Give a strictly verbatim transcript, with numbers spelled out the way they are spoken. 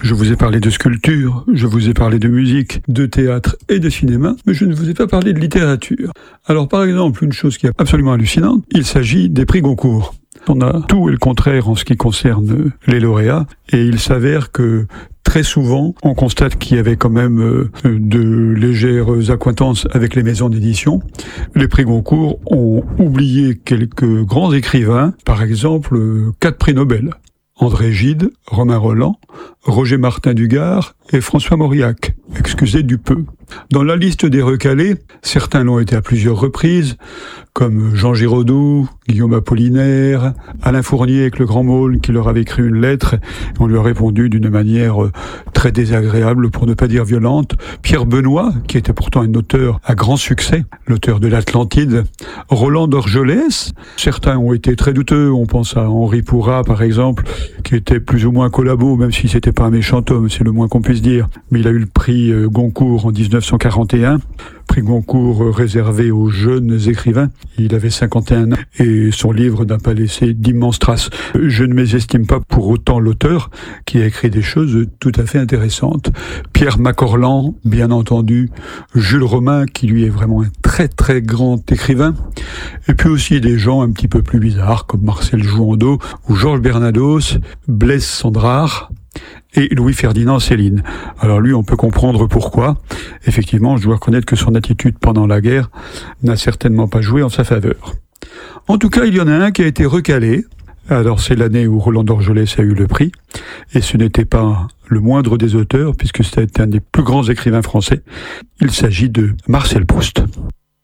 Je vous ai parlé de sculpture, je vous ai parlé de musique, de théâtre et de cinéma, mais je ne vous ai pas parlé de littérature. Alors par exemple, une chose qui est absolument hallucinante, il s'agit des prix Goncourt. On a tout et le contraire en ce qui concerne les lauréats, et il s'avère que très souvent, on constate qu'il y avait quand même de légères accointances avec les maisons d'édition. Les prix Goncourt ont oublié quelques grands écrivains, par exemple quatre prix Nobel. André Gide, Romain Rolland, Roger Martin Dugard et François Mauriac, excusez du peu. Dans la liste des recalés, certains l'ont été à plusieurs reprises, comme Jean Giraudoux, Guillaume Apollinaire, Alain Fournier avec le Grand Maulne qui leur avait écrit une lettre, et on lui a répondu d'une manière très désagréable, pour ne pas dire violente. Pierre Benoît, qui était pourtant un auteur à grand succès, l'auteur de l'Atlantide. Roland d'Orgelès, certains ont été très douteux, on pense à Henri Pourrat par exemple, qui était plus ou moins collabo, même si c'était pas un méchant homme, c'est le moins qu'on puisse dire. Mais il a eu le prix Goncourt en dix-neuf cent quarante et un, prix Goncourt réservé aux jeunes écrivains. Il avait cinquante et un ans et son livre n'a pas laissé d'immenses traces. Je ne mésestime pas pour autant l'auteur qui a écrit des choses tout à fait intéressantes. Pierre Macorlan, bien entendu, Jules Romain qui lui est vraiment un très très grand écrivain, et puis aussi des gens un petit peu plus bizarres comme Marcel Jouandeau ou Georges Bernados, Blaise Sandrard et Louis-Ferdinand Céline. Alors lui, on peut comprendre pourquoi. Effectivement, je dois reconnaître que son attitude pendant la guerre n'a certainement pas joué en sa faveur. En tout cas, il y en a un qui a été recalé. Alors c'est l'année où Roland d'Orgelès a eu le prix, et ce n'était pas le moindre des auteurs, puisque c'était un des plus grands écrivains français. Il s'agit de Marcel Proust.